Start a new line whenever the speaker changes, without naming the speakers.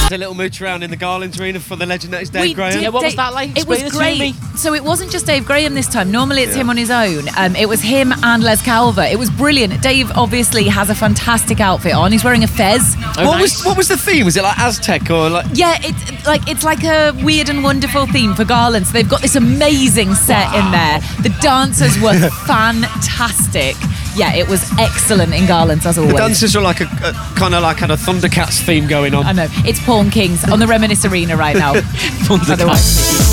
A little mooch around in the Garlands Arena for the legend that is Dave Graham.
Yeah, what was that like?
It was
Explain
great.
to me.
So it wasn't just Dave Graham this time. Normally it's him on his own. It was him and Les Calver. It was brilliant. Dave obviously has a fantastic outfit on. He's wearing a fez.
What was the theme? Was it like Aztec or like?
Yeah, it's like a weird and wonderful theme for Garland. So they've got this amazing set in there. The dancers were fantastic. Yeah, it was excellent in Garland's as always.
The dancers were like a kind of like had a Thundercats theme going on.
I know. It's Pawn Kings on the Reminisce Arena right now.
Thundercats.
Otherwise.